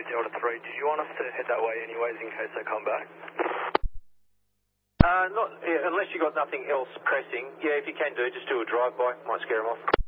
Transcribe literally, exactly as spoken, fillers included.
Delta three, did you want us to head that way anyways in case they come back? Uh, not, yeah, unless you've got nothing else pressing. Yeah, if you can do, just do a drive-by. Might scare them off.